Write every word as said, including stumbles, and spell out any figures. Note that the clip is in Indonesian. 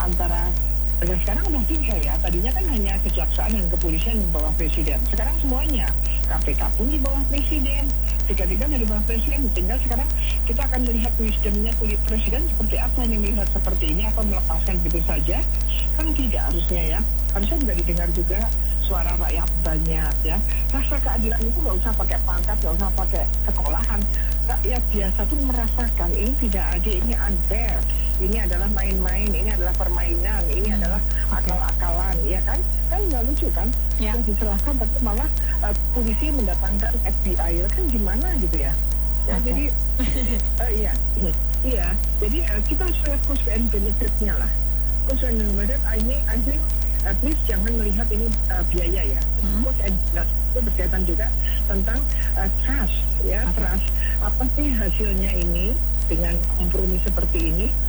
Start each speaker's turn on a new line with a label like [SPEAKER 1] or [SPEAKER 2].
[SPEAKER 1] antara dan sekarang udah tiga ya, tadinya kan hanya kejaksaan dan kepolisian di bawah presiden, sekarang semuanya, K P K pun di bawah presiden, tiga-tiga dari bawah presiden. Tinggal sekarang kita akan melihat wisdomnya presiden seperti apa, yang melihat seperti ini apa melepaskan begitu saja, kan tidak harusnya ya, harusnya juga didengar juga suara rakyat banyak ya. Rasa keadilan itu nggak usah pakai pangkat, nggak usah pakai sekolahan, rakyat biasa tuh merasakan ini tidak adil, ini unfair, ini adalah main-main, ini adalah permainan, ini hmm. adalah akal-akalan, ya kan? Kan nggak lucu kan? Ya. Yang diserahkan tapi malah uh, polisi mendatangkan F B I, kan gimana gitu ya? Ya okay. Jadi uh, iya, iya. Jadi uh, kita harus lihat cost and benefit-nya lah. Cost and benefit, ini I think uh, please jangan melihat ini uh, biaya ya. Hmm. Cost and benefit itu berkaitan juga tentang uh, trust, ya okay. Trust. Apa sih hasilnya ini dengan kompromi seperti ini?